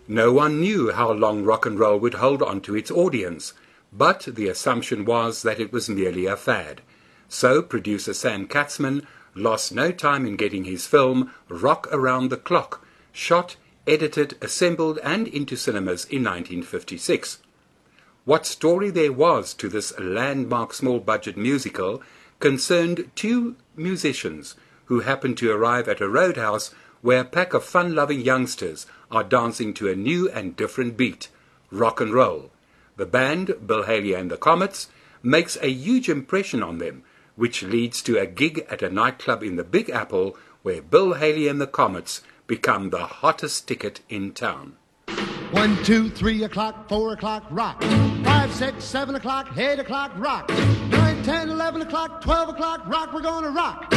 No one knew how long rock and roll would hold on to its audience, but the assumption was that it was merely a fad. So producer Sam Katzman lost no time in getting his film Rock Around the Clock shot, edited, assembled and into cinemas in 1956. What story there was to this landmark small-budget musical concerned two musicians who happened to arrive at a roadhouse where a pack of fun-loving youngsters are dancing to a new and different beat, rock and roll. The band, Bill Haley and the Comets, makes a huge impression on them, which leads to a gig at a nightclub in the Big Apple where Bill Haley and the Comets become the hottest ticket in town. 1, 2, 3 o'clock, 4 o'clock, rock. 5, 6, 7 o'clock, 8 o'clock, rock. 9, 10, 11 o'clock, 12 o'clock, rock, we're gonna rock.